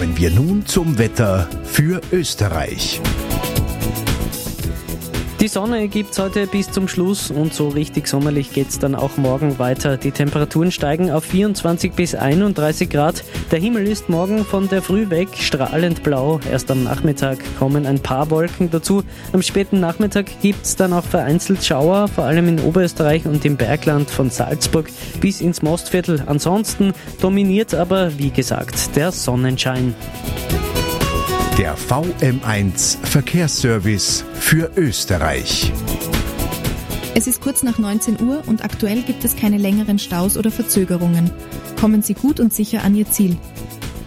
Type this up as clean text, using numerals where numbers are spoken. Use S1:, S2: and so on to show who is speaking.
S1: Kommen wir nun zum Wetter für Österreich.
S2: Die Sonne gibt's heute bis zum Schluss und so richtig sommerlich geht's dann auch morgen weiter. Die Temperaturen steigen auf 24 bis 31 Grad. Der Himmel ist morgen von der Früh weg strahlend blau. Erst am Nachmittag kommen ein paar Wolken dazu. Am späten Nachmittag gibt's dann auch vereinzelt Schauer, vor allem in Oberösterreich und im Bergland von Salzburg bis ins Mostviertel. Ansonsten dominiert aber, wie gesagt, der Sonnenschein.
S1: Der VM1 Verkehrsservice für Österreich.
S3: Es ist kurz nach 19 Uhr und aktuell gibt es keine längeren Staus oder Verzögerungen. Kommen Sie gut und sicher an Ihr Ziel.